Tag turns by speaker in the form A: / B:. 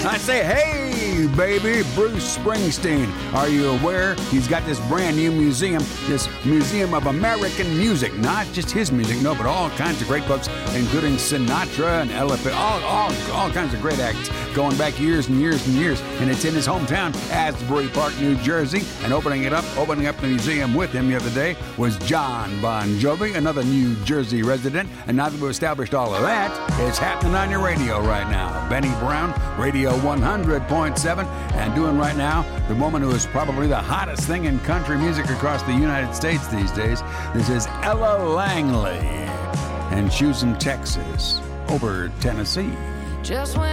A: I say, hey, baby, Bruce Springsteen. Are you aware he's got this brand new museum, this Museum of American Music? Not just his music, no, but all kinds of great books, including Sinatra and Ella, all kinds of great acts going back years and years and years. And it's in his hometown, Asbury Park, New Jersey. And opening up the museum with him the other day was John Bon Jovi, another New Jersey resident. And now that we've established all of that, it's happening on your radio right now. Benny Brown, Radio 100.7, and doing right now the woman who is probably the hottest thing in country music across the United States these days. This is Ella Langley, and choosing Texas over Tennessee.
B: Just when